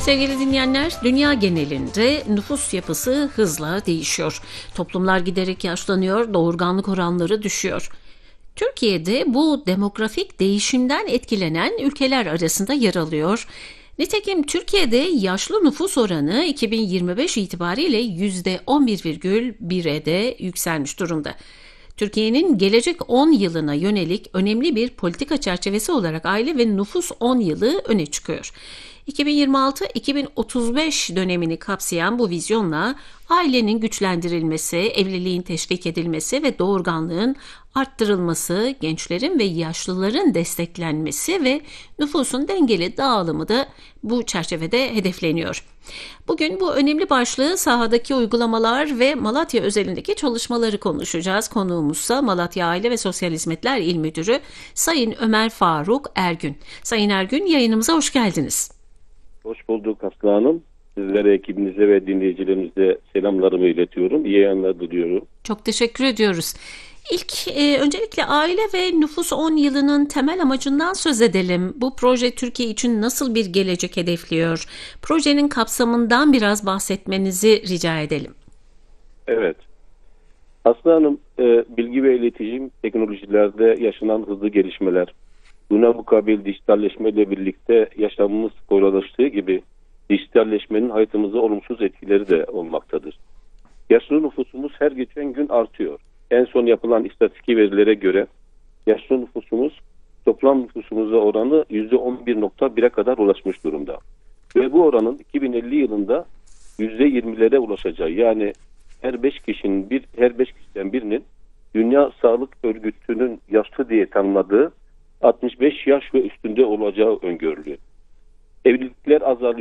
Sevgili dinleyenler, dünya genelinde nüfus yapısı hızla değişiyor. Toplumlar giderek yaşlanıyor, doğurganlık oranları düşüyor. Türkiye'de bu demografik değişimden etkilenen ülkeler arasında yer alıyor. Nitekim Türkiye'de yaşlı nüfus oranı 2025 itibariyle %11,1'e de yükselmiş durumda. Türkiye'nin gelecek 10 yılına yönelik önemli bir politika çerçevesi olarak aile ve nüfus 10 yılı öne çıkıyor. 2026-2035 dönemini kapsayan bu vizyonla ailenin güçlendirilmesi, evliliğin teşvik edilmesi ve doğurganlığın arttırılması, gençlerin ve yaşlıların desteklenmesi ve nüfusun dengeli dağılımı da bu çerçevede hedefleniyor. Bugün bu önemli başlığı sahadaki uygulamalar ve Malatya özelindeki çalışmaları konuşacağız. Konuğumuzsa Malatya Aile ve Sosyal Hizmetler İl Müdürü Sayın Ömer Faruk Ergün. Sayın Ergün, yayınımıza hoş geldiniz. Hoş bulduk Aslı Hanım. Sizlere, ekibinize ve dinleyicilerimize selamlarımı iletiyorum. İyi yayınlar diliyorum. Çok teşekkür ediyoruz. Öncelikle aile ve nüfus 10 yılının temel amacından söz edelim. Bu proje Türkiye için nasıl bir gelecek hedefliyor? Projenin kapsamından biraz bahsetmenizi rica edelim. Evet. Aslı Hanım, bilgi ve iletişim teknolojilerde yaşanan hızlı gelişmeler, buna mukabil dijitalleşmeyle birlikte yaşamımız kolaylaştığı gibi dijitalleşmenin hayatımıza olumsuz etkileri de olmaktadır. Yaşlı nüfusumuz her geçen gün artıyor. En son yapılan istatistik verilere göre yaşlı nüfusumuz toplam nüfusumuza oranı %11,1'e kadar ulaşmış durumda. Ve bu oranın 2050 yılında %20'lere ulaşacağı, yani her 5 kişiden birinin Dünya Sağlık Örgütü'nün yaşlı diye tanımladığı 65 yaş ve üstünde olacağı öngörülüyor. Evlilikler azalıyor.